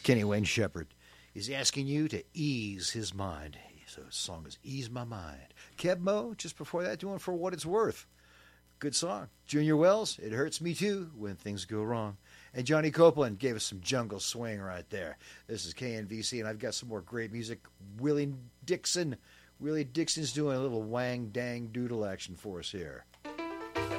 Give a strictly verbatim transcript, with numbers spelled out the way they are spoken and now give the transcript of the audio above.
Kenny Wayne Shepherd. He's asking you to ease his mind. So his song is Ease My Mind. Keb Mo, just before that, doing For What It's Worth. Good song. Junior Wells, It Hurts Me Too When Things Go Wrong. And Johnny Copeland gave us some jungle swing right there. This is K N V C, and I've got some more great music. Willie Dixon. Willie Dixon's doing a little wang dang doodle action for us here.